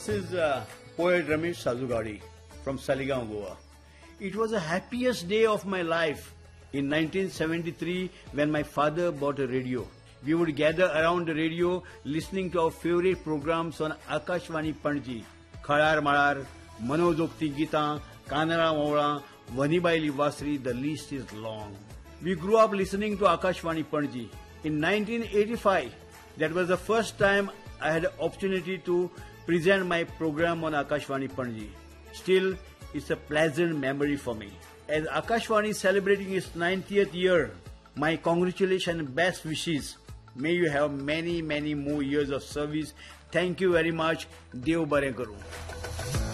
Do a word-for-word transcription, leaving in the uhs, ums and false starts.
This is uh, poet Ramesh Sazugadi from Saligaon, Goa. It was the happiest day of my life in nineteen seventy-three when my father bought a radio. We would gather around the radio listening to our favorite programs on Akashvani Panji, Khalar Malar, Manojokti Gita, Kanara Maula, Vanibaili Vasri, the list is long. We grew up listening to Akashvani Panji. In nineteen eighty-five, that was the first time I had the opportunity to present my program on Akashvani Panji. Still, it's a pleasant memory for me. As Akashvani is celebrating its ninetieth year, my congratulations and best wishes. May you have many, many more years of service. Thank you very much. Dev Bare Karu.